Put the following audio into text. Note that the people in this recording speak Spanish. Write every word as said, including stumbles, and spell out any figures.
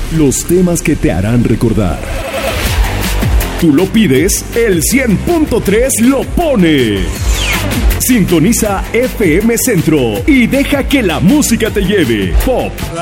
los temas que te harán recordar. Tú lo pides, el cien punto tres lo pone. Sintoniza F M Centro y deja que la música te lleve. Pop,